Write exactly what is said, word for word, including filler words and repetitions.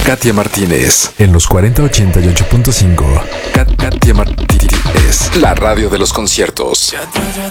Katia Martínez. En los cuarenta ochenta y ocho punto cinco. Kat- Katia Martínez. La radio de los conciertos.